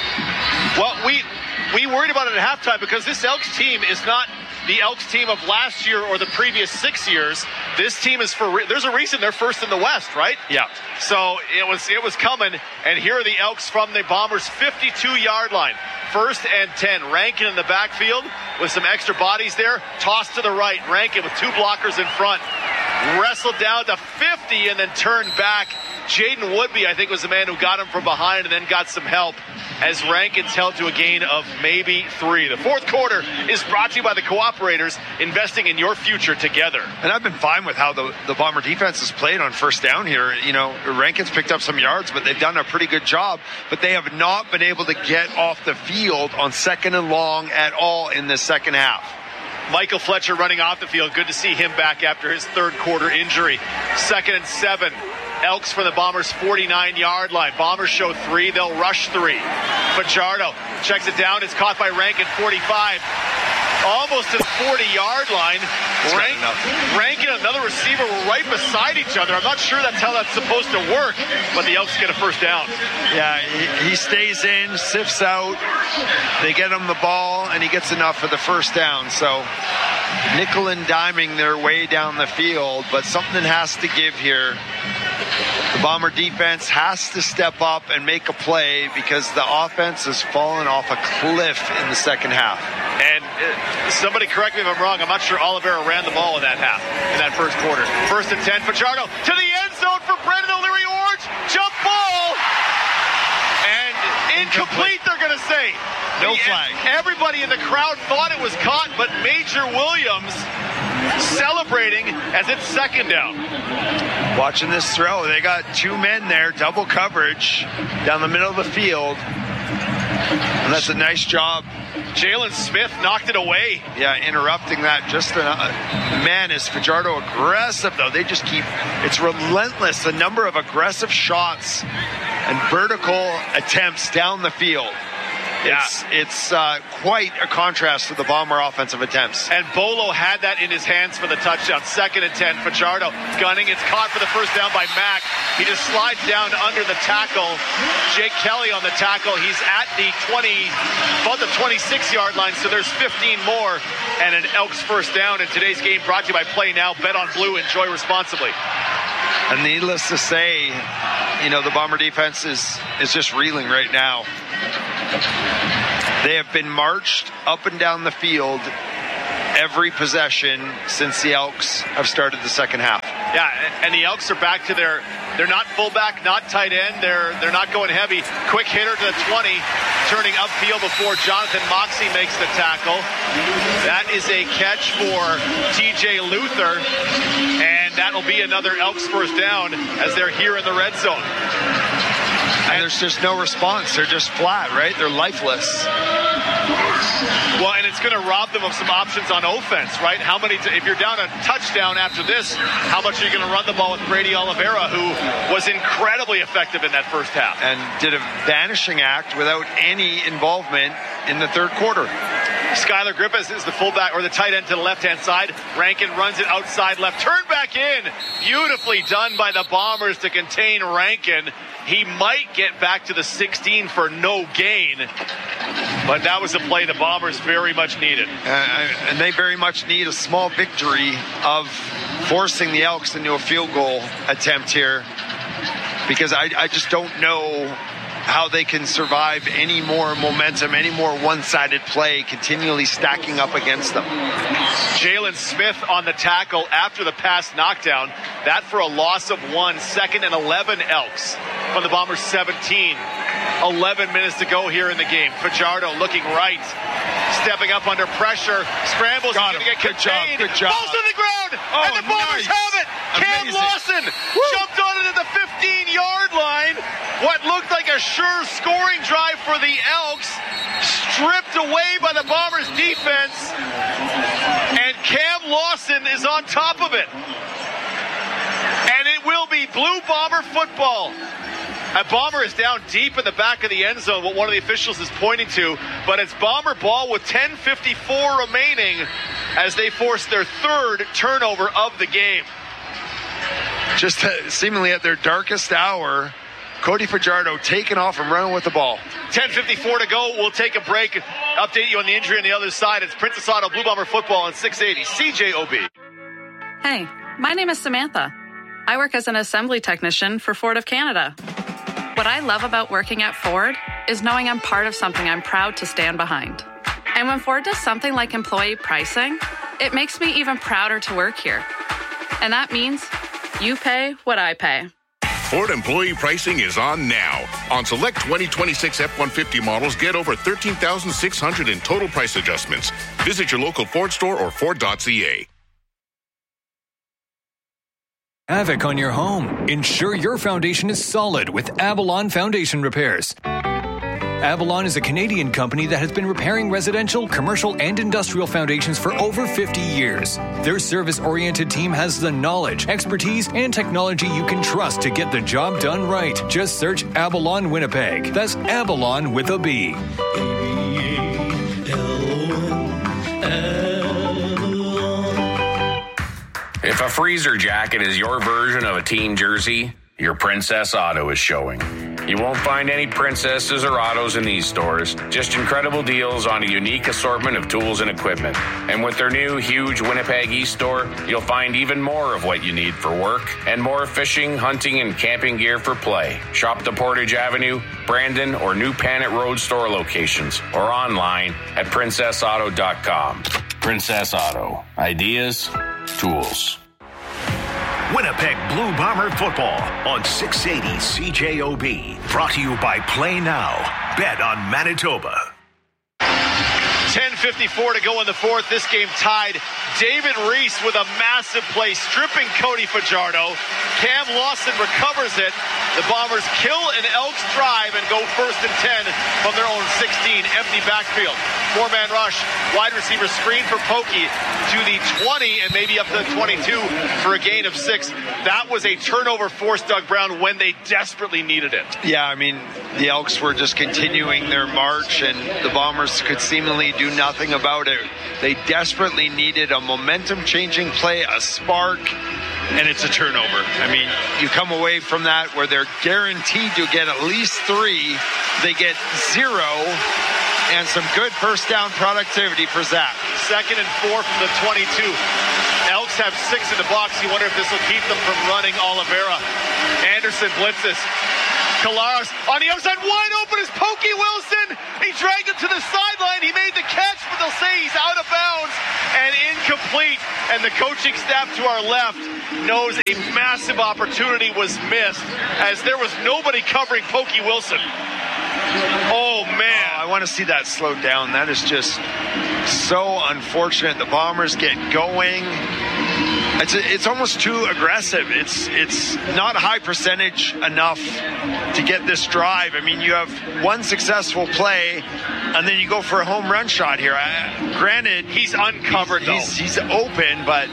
Well, we worried about it at halftime because this Elks team is not the Elks team of last year or the previous 6 years. This team is there's a reason they're first in the West, right? Yeah. So it was coming, and here are the Elks from the Bombers' 52-yard line. 1st and 10. Rankin in the backfield with some extra bodies there. Tossed to the right. Rankin with 2 blockers in front. Wrestled down to 50 and then turned back. Jaden Woodby, I think, was the man who got him from behind and then got some help as Rankin's held to a gain of maybe 3. The fourth quarter is brought to you by the Cooperators, investing in your future together. And I've been fine with how the Bomber defense has played on first down here. You know, Rankin's picked up some yards, but they've done a pretty good job. But they have not been able to get off the field on 2nd and long at all in the second half. Michael Fletcher running off the field. Good to see him back after his third quarter injury. 2nd and 7. Elks from the Bombers' 49-yard line. Bombers show 3. They'll rush 3. Fajardo checks it down. It's caught by Rankin, 45. Almost to the 40-yard line. Rankin and another receiver were right beside each other. I'm not sure that's how that's supposed to work, but the Elks get a first down. Yeah, he stays in, sifts out. They get him the ball, and he gets enough for the first down. So nickel and diming their way down the field, but something has to give here. The Bomber defense has to step up and make a play because the offense has fallen off a cliff in the second half. And somebody correct me if I'm wrong. I'm not sure Oliveira ran the ball in that half, in that first quarter. 1st and 10. Fajardo to the end zone for Brendan O'Leary-Orange. Jump ball. And incomplete, they're going to say. No flag. Everybody in the crowd thought it was caught, but Major Williams celebrating as it's 2nd down. Watching this throw, they got 2 men there, double coverage down the middle of the field. And that's a nice job. Jalen Smith knocked it away. Yeah, interrupting that. Man, is Fajardo aggressive, though. They just it's relentless, the number of aggressive shots and vertical attempts down the field. Yeah. It's quite a contrast to the Bomber offensive attempts. And Bolo had that in his hands for the touchdown. 2nd and 10. Fajardo gunning. It's caught for the first down by Mack. He just slides down under the tackle. Jake Kelly on the tackle. He's at the 26-yard line, so there's 15 more and an Elks first down. And today's game brought to you by Play Now. Bet on Blue. Enjoy responsibly. And needless to say, the Bomber defense is just reeling right now. They have been marched up and down the field every possession since the Elks have started the second half. Yeah, and the Elks are back to they're not fullback, not tight end. They're not going heavy. Quick hitter to the 20, turning upfield before Jonathan Moxie makes the tackle. That is a catch for TJ Luther, and that'll be another Elks first down as they're here in the red zone. And there's just no response. They're just flat, right? They're lifeless. Well, and it's going to rob them of some options on offense, right? How many, if you're down a touchdown after this, how much are you going to run the ball with Brady Oliveira, who was incredibly effective in that first half? And did a vanishing act without any involvement in the third quarter. Skylar Griffiths is the fullback or the tight end to the left-hand side. Rankin runs it outside left. Turn back in. Beautifully done by the Bombers to contain Rankin. He might get back to the 16 for no gain. But that was a play the Bombers very much needed. And they very much need a small victory of forcing the Elks into a field goal attempt here. Because I just don't know how they can survive any more momentum, any more one-sided play continually stacking up against them. Jalen Smith on the tackle after the pass knockdown. That for a loss of 1, 2nd and 11 Elks from the Bombers 17. 11 minutes to go here in the game. Fajardo looking right, stepping up under pressure, scrambles, got him. Get contained. Good job. Falls to the ground, and the Bombers have it. Cam Lawson jumped on it at the 15-yard line. What looked like a sure scoring drive for the Elks, stripped away by the Bombers defense, and Cam Lawson is on top of it. And it will be Blue Bomber football. A Bomber is down deep in the back of the end zone, what one of the officials is pointing to, but it's Bomber ball with 10:54 remaining as they force their third turnover of the game. Just seemingly at their darkest hour, Cody Fajardo taking off and running with the ball. 10:54 to go. We'll take a break. Update you on the injury on the other side. It's Princess Auto Blue Bomber football on 680 CJOB. Hey, my name is Samantha. I work as an assembly technician for Ford of Canada. What I love about working at Ford is knowing I'm part of something I'm proud to stand behind. And when Ford does something like employee pricing, it makes me even prouder to work here. And that means you pay what I pay. Ford employee pricing is on now. On select 2026 F-150 models, get over $13,600 in total price adjustments. Visit your local Ford store or Ford.ca. Havoc on your home. Ensure your foundation is solid with Avalon Foundation Repairs. Avalon is a Canadian company that has been repairing residential, commercial, and industrial foundations for over 50 years. Their service-oriented team has the knowledge, expertise, and technology you can trust to get the job done right. Just search Avalon Winnipeg. That's Avalon with a B. If a freezer jacket is your version of a team jersey, your Princess Auto is showing. You won't find any princesses or autos in these stores, just incredible deals on a unique assortment of tools and equipment. And with their new huge Winnipeg East store, you'll find even more of what you need for work and more fishing, hunting, and camping gear for play. Shop the Portage Avenue, Brandon, or New Panet Road store locations or online at princessauto.com. Princess Auto. Ideas, tools. Winnipeg Blue Bomber football on 680 CJOB. Brought to you by Play Now. Bet on Manitoba. 10:54 to go in the fourth. This game tied. David Reese with a massive play, stripping Cody Fajardo. Cam Lawson recovers it. The Bombers kill an Elks drive and go 1st and 10 from their own 16. Empty backfield. 4-man rush. Wide receiver screen for Pokey to the 20 and maybe up to the 22 for a gain of 6. That was a turnover forced Doug Brown when they desperately needed it. Yeah, I mean, the Elks were just continuing their march and the Bombers could seemingly do nothing about it. They desperately needed a momentum-changing play, a spark, and it's a turnover. I mean, you come away from that where they're guaranteed to get at least 3. They get 0, and some good first down productivity for Zach. 2nd and 4 from the 22. Elks have 6 in the box. You wonder if this will keep them from running Oliveira. Anderson blitzes. Kalaros on the outside, wide open is Pokey Wilson. He dragged it to the sideline. He made the catch, but they'll say he's out of bounds and incomplete. And the coaching staff to our left knows a massive opportunity was missed as there was nobody covering Pokey Wilson. Oh, man. I want to see that slowed down. That is just so unfortunate. The Bombers get going. It's almost too aggressive. It's not high percentage enough to get this drive. I mean, you have one successful play, and then you go for a home run shot here. Granted, he's uncovered, though. He's open, but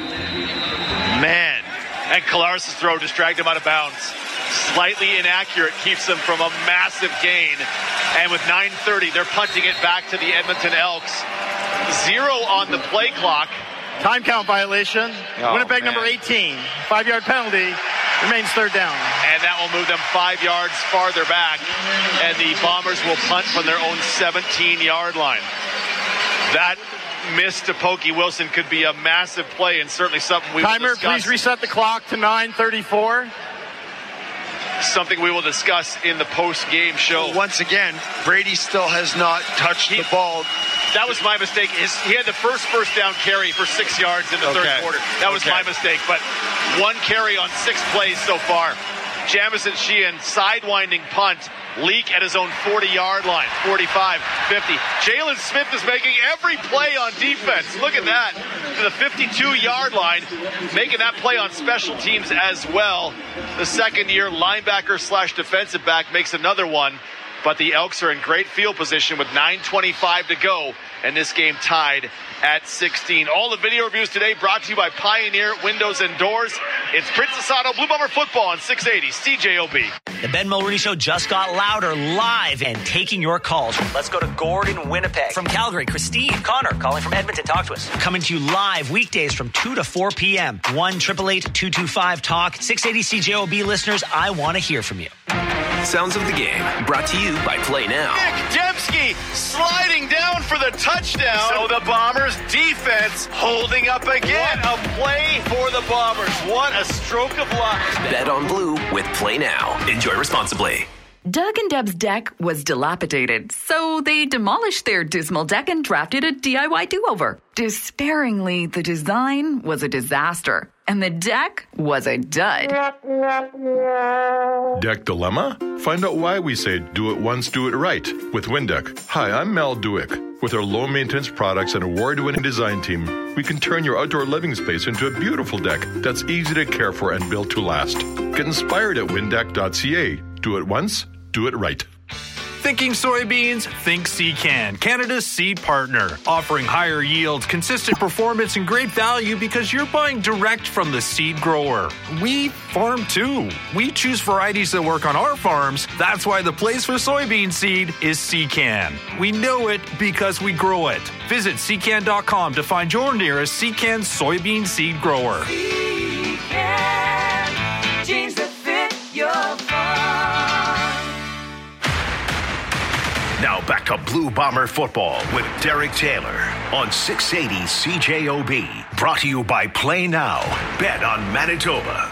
man. And Collaros' throw distracted him out of bounds. Slightly inaccurate, keeps them from a massive gain. And with 9:30, they're punting it back to the Edmonton Elks. 0 on the play clock. Time count violation. Winnipeg number 18. 5-yard penalty. Remains third down. And that will move them 5 yards farther back. And the Bombers will punt from their own 17-yard line. That miss to Pokey Wilson could be a massive play and certainly something we will discuss. Timer, please reset the clock to 9:34. Something we will discuss in the post-game show. Once again, Brady still has not touched the ball. That was my mistake. He had the first down carry for 6 yards in the third quarter. That was my mistake. But one carry on 6 plays so far. Jamison Sheehan, sidewinding punt, leak at his own 40-yard line, 45, 50. Jalen Smith is making every play on defense. Look at that. To the 52-yard line, making that play on special teams as well. The second-year linebacker/defensive back makes another one. But the Elks are in great field position with 9:25 to go, and this game tied at 16. All the video reviews today brought to you by Pioneer Windows and Doors. It's Princess Auto Blue Bomber football on 680 CJOB. The Ben Mulroney Show just got louder, live, and taking your calls. Let's go to Gordon, Winnipeg. From Calgary, Christine. Connor, calling from Edmonton. Talk to us. Coming to you live weekdays from 2 to 4 p.m. 1-888-225-TALK. 680 CJOB listeners, I want to hear from you. Sounds of the game, brought to you by Play Now. Nick Dembski sliding down for the touchdown. So the Bombers defense holding up again. What a play for the Bombers. What a stroke of luck. Bet on Blue with Play Now. Enjoy responsibly. Doug and Deb's deck was dilapidated, so they demolished their dismal deck and drafted a DIY do-over. Despairingly, the design was a disaster, and the deck was a dud. Deck dilemma? Find out why we say do it once, do it right with Windeck. Hi, I'm Mel Dewick. With our low-maintenance products and award-winning design team, we can turn your outdoor living space into a beautiful deck that's easy to care for and built to last. Get inspired at windeck.ca. Do it once, do it right. Thinking soybeans? Think Secan, Canada's seed partner. Offering higher yields, consistent performance, and great value because you're buying direct from the seed grower. We farm too. We choose varieties that work on our farms. That's why the place for soybean seed is Secan. We know it because we grow it. Visit secan.com to find your nearest Secan soybean seed grower. Secan, jeans that fit your farm. Now back to Blue Bomber football with Derek Taylor on 680 CJOB. Brought to you by Play Now. Bet on Manitoba.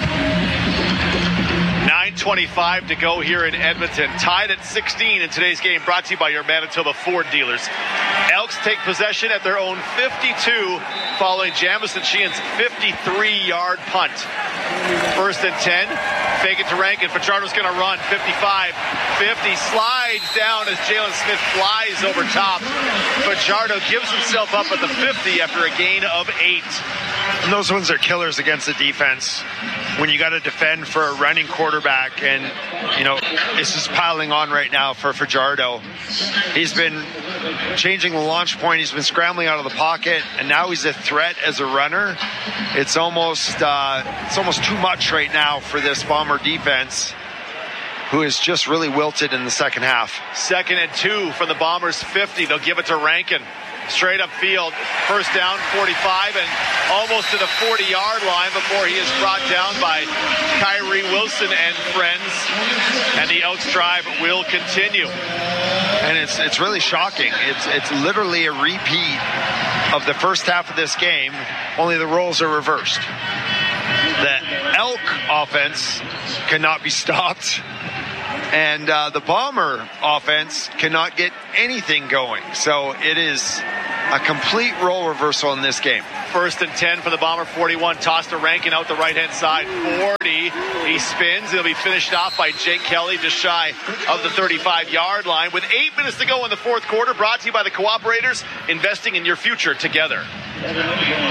9:25 to go here in Edmonton. Tied at 16 in today's game. Brought to you by your Manitoba Ford dealers. Elks take possession at their own 52 following Jamison Sheehan's 53-yard punt. 1st and 10. Fake it to Rankin. Fajardo's going to run. 55, 50. Slides down as Jalen Smith flies over top. Fajardo gives himself up at the 50 after a gain of 8. And those ones are killers against the defense. When you got to defend for a running quarterback, and, you know, this is piling on right now for Fajardo. He's been changing the launch point. He's been scrambling out of the pocket, and now he's a threat as a runner. It's almost too much right now for this Bomber defense, who is just really wilted in the second half. 2nd and 2 from the Bombers 50. They'll give it to Rankin. Straight up field. 1st down, 45, and almost to the 40-yard line before he is brought down by Kyrie Wilson and friends. And the Elks drive will continue. And it's really shocking. It's literally a repeat of the first half of this game, only the roles are reversed. The Elk offense cannot be stopped, and the Bomber offense cannot get anything going. So it is a complete role reversal in this game. 1st and 10 for the Bomber 41. Tossed to Rankin out the right-hand side. 40. He spins. It'll be finished off by Jake Kelly just shy of the 35-yard line. With 8 minutes to go in the fourth quarter, brought to you by the Cooperators, investing in your future together. Really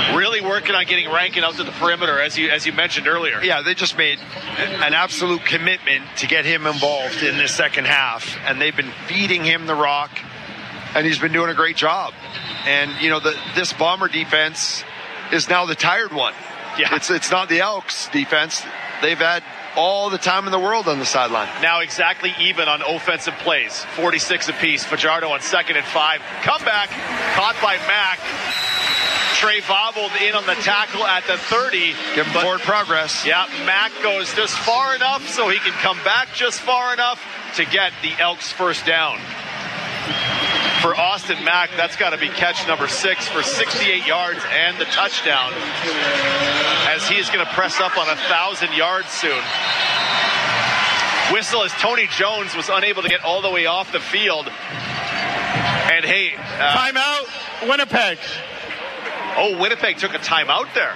working on getting Rankin out to the perimeter, as you mentioned earlier. Yeah, they just made an absolute commitment to get him involved in this second half, and they've been feeding him the rock, and he's been doing a great job. And, this Bomber defense is now the tired one. Yeah. It's not the Elks defense. They've had all the time in the world on the sideline. Now exactly even on offensive plays, 46 apiece. Fajardo on 2nd and 5. Comeback, caught by Mack. Trey Vobbled in on the tackle at the 30. Give him forward progress. Yeah, Mack goes just far enough so he can come back just far enough to get the Elks first down. For Austin Mack, that's got to be catch number 6 for 68 yards and the touchdown, as he is going to press up on 1,000 yards soon. Whistle as Tony Jones was unable to get all the way off the field. And hey, timeout, Winnipeg. Oh, Winnipeg took a timeout there.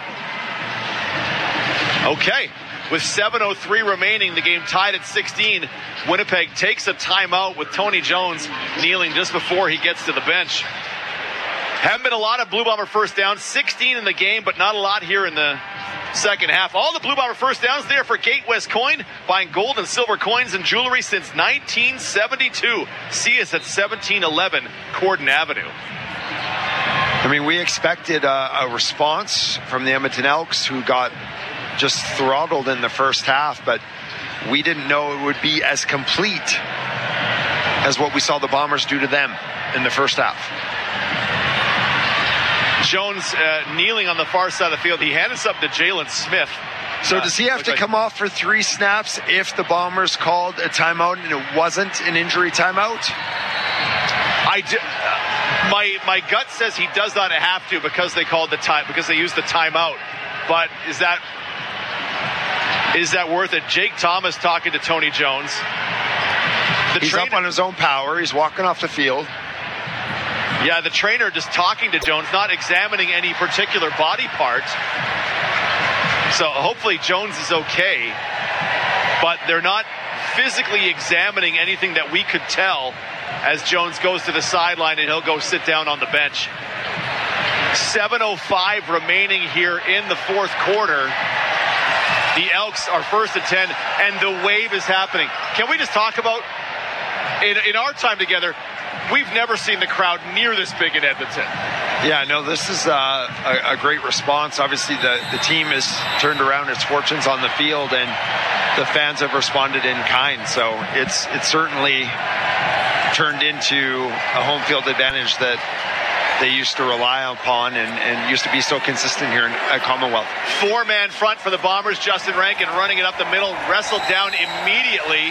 Okay. With 7:03 remaining, the game tied at 16. Winnipeg takes a timeout with Tony Jones kneeling just before he gets to the bench. Haven't been a lot of Blue Bomber first downs. 16 in the game, but not a lot here in the second half. All the Blue Bomber first downs there for Gate West Coin, buying gold and silver coins and jewelry since 1972. See us at 1711 Corden Avenue. I mean, we expected a response from the Edmonton Elks, who got just throttled in the first half, but we didn't know it would be as complete as what we saw the Bombers do to them in the first half. Jones kneeling on the far side of the field. He hands up to Jalen Smith. So does he have to come off for 3 snaps if the Bombers called a timeout and it wasn't an injury timeout? My gut says he does not have to because they called because they used the timeout. But is that worth it? Jake Thomas talking to Tony Jones. He's up on his own power. He's walking off the field. Yeah, the trainer just talking to Jones, not examining any particular body part. So hopefully Jones is okay. But they're not physically examining anything that we could tell as Jones goes to the sideline and he'll go sit down on the bench. 7:05 remaining here in the fourth quarter. The Elks are first and 10, and the wave is happening. Can we just talk about, in our time together, we've never seen the crowd near this big in Edmonton. Yeah, no, this is a great response. Obviously, the team has turned around its fortunes on the field, and the fans have responded in kind. So it's certainly turned into a home field advantage that they used to rely upon and used to be so consistent here at Commonwealth. 4-man front for the Bombers. Justin Rankin running it up the middle, wrestled down immediately.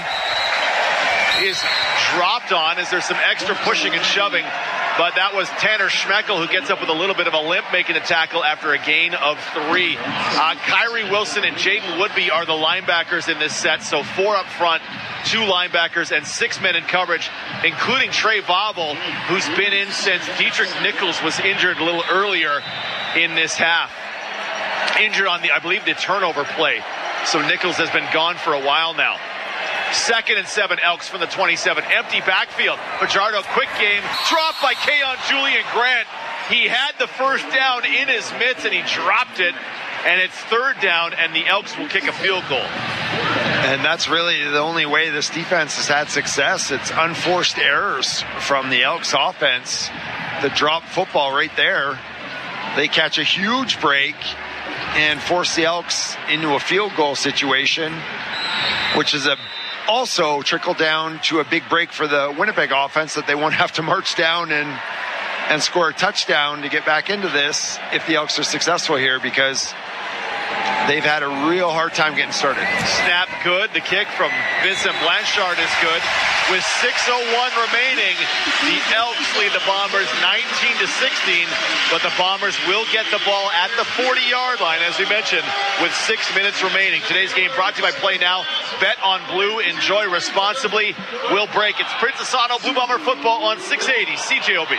Is dropped on as there's some extra pushing and shoving, but that was Tanner Schmeckel who gets up with a little bit of a limp making a tackle after a gain of 3. Kyrie Wilson and Jaden Woodby are the linebackers in this set, so 4 up front, 2 linebackers, and 6 men in coverage, including Trey Vobble, who's been in since Dietrich Nichols was injured a little earlier in this half. Injured on I believe the turnover play, so Nichols has been gone for a while now. 2nd and 7, Elks from the 27. Empty backfield. Fajardo, quick game. Dropped by Keon Julian Grant. He had the first down in his mitts and he dropped it. And it's 3rd down and the Elks will kick a field goal. And that's really the only way this defense has had success. It's unforced errors from the Elks offense. The drop football right there. They catch a huge break and force the Elks into a field goal situation, which is also trickle down to a big break for the Winnipeg offense that they won't have to march down and score a touchdown to get back into this if the Elks are successful here, because they've had a real hard time getting started. Snap good. The kick from Vincent Blanchard is good. With 6:01 remaining, the Elks lead the Bombers 19-16, but the Bombers will get the ball at the 40-yard line, as we mentioned, with 6 minutes remaining. Today's game brought to you by Play Now. Bet on Blue. Enjoy responsibly. We'll break. It's Princess Auto Blue Bomber football on 680 CJOB.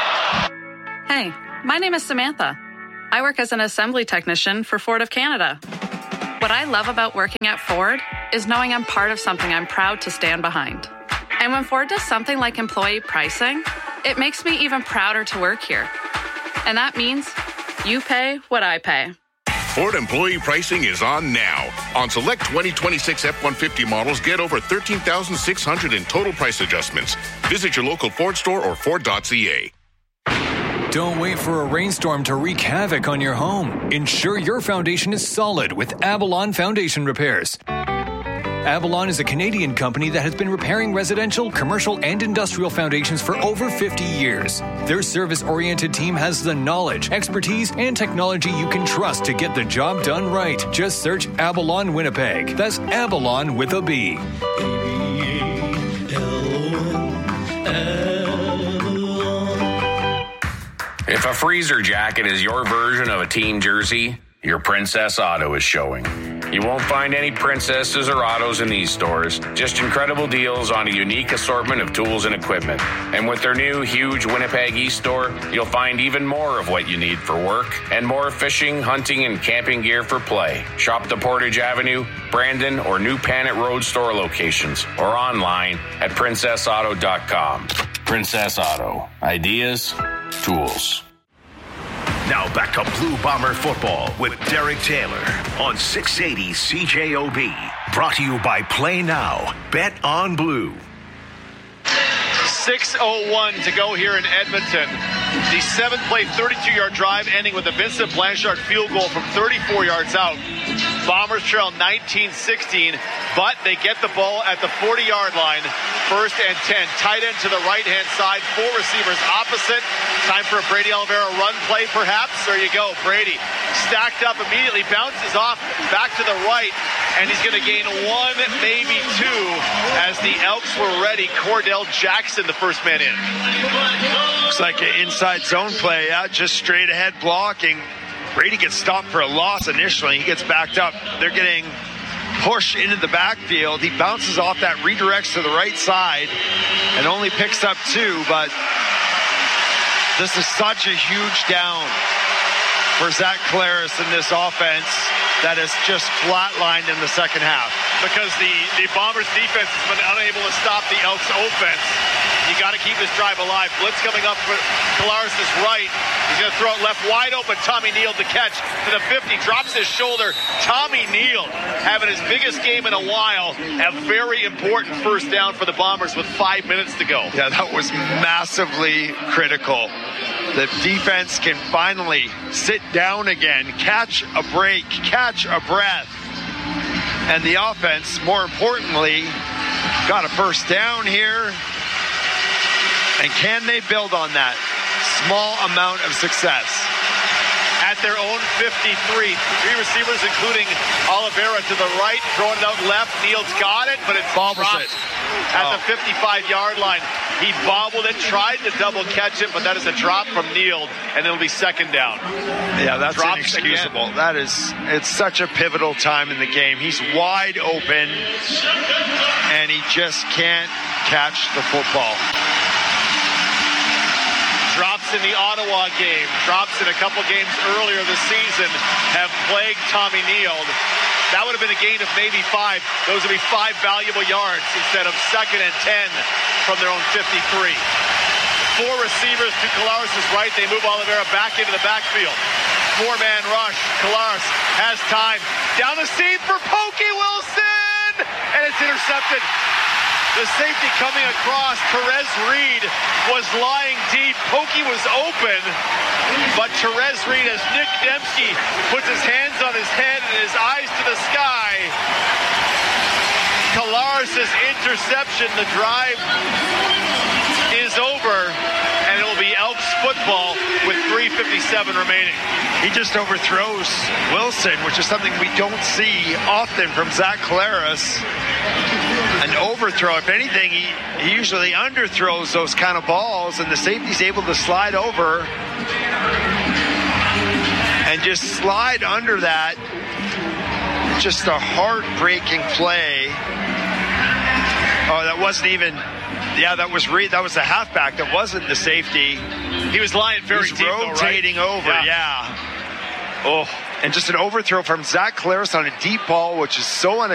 Hey, my name is Samantha. I work as an assembly technician for Ford of Canada. What I love about working at Ford is knowing I'm part of something I'm proud to stand behind. And when Ford does something like employee pricing, it makes me even prouder to work here. And that means You pay what I pay. Ford employee pricing is on now. On select 2026 F-150 models, get over $13,600 in total price adjustments. Visit your local Ford store or Ford.ca. Don't wait for a rainstorm to wreak havoc on your home. Ensure your foundation is solid with Avalon Foundation Repairs. Avalon is a Canadian company that has been repairing residential, commercial, and industrial foundations for over 50 years. Their service-oriented team has the knowledge, expertise, and technology you can trust to get the job done right. Just search Avalon Winnipeg. That's Avalon with a B. If a freezer jacket is your version of a team jersey, your Princess Auto is showing. You won't find any Princesses or Autos in these stores, just incredible deals on a unique assortment of tools and equipment. And with their new huge Winnipeg East store, you'll find even more of what you need for work and more fishing, hunting, and camping gear for play. Shop the Portage Avenue, Brandon, or New Panet Road store locations or online at princessauto.com. Princess Auto. Ideas, tools. Now back to Blue Bomber football with Derek Taylor on 680 CJOB. Brought to you by Play Now. Bet on Blue. 6:01 to go here in Edmonton. The seventh-play 32-yard drive ending with a Vincent Blanchard field goal from 34 yards out. Bombers trail 19-16, but they get the ball at the 40-yard line. First and 10. Tight end to the right-hand side. 4 receivers opposite. Time for a Brady Oliveira run play, perhaps. There you go. Brady stacked up immediately, bounces off back to the right, and he's going to gain 1, maybe 2, as the Elks were ready. Cordell Jackson, the first man in. Looks like an inside zone play, just straight ahead blocking. Brady gets stopped for a loss initially. He gets backed up. They're getting pushed into the backfield. He bounces off that, redirects to the right side, and only picks up 2, but this is such a huge down for Zach Collaros in this offense that is just flatlined in the second half. Because the Bombers defense has been unable to stop the Elks offense. You got to keep this drive alive. Blitz coming up for Collaros is right. He's going to throw it left wide open. Tommy Neal to catch to the 50. Drops his shoulder. Tommy Neal having his biggest game in a while. A very important first down for the Bombers with 5 minutes to go. Yeah, that was massively critical. The defense can finally sit down again, catch a break, catch a breath. And the offense, more importantly, got a first down here. And can they build on that small amount of success? At their own 53. 3 receivers, including Oliveira to the right, throwing it out left. Neal's got it, but it's dropped at the 55-yard line. He bobbled it, tried to double catch it, but that is a drop from Neal, and it'll be second down. Yeah, that's inexcusable. Again. It's such a pivotal time in the game. He's wide open, and he just can't catch the football. Drops in the Ottawa game, drops in a couple games earlier this season, have plagued Tommy Neal. That would have been a gain of maybe 5. Those would be 5 valuable yards instead of second and 10 from their own 53. 4 receivers to Collaros' right. They move Oliveira back into the backfield. 4-man rush. Collaros has time. Down the seam for Pokey Wilson! And it's intercepted. The safety coming across, Therese Reed was lying deep. Pokey was open, but Therese Reed, as Nick Dembski puts his hands on his head and his eyes to the sky, Collaros' interception, the drive is over, and it'll be Elks football with 3:57 remaining. He just overthrows Wilson, which is something we don't see often from Zach Collaros. An overthrow, if anything, he usually underthrows those kind of balls, and the safety's able to slide over and just slide under that. Just a heartbreaking play. Oh, that wasn't even... Yeah, that was Reed. That was the halfback. That wasn't the safety. He was lying very deep, rotating though, right? over, yeah. Oh, and just an overthrow from Zach Collaros on a deep ball, which is so unexpected.